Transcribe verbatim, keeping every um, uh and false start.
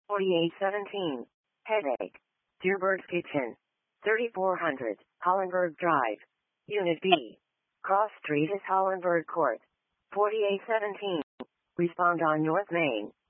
forty-eight seventeen. Headache. Deerberg's Kitchen. thirty-four hundred. Hollenberg Drive. Unit B. Cross Street is Hollenberg Court. forty-eight seventeen. Respond on North Main.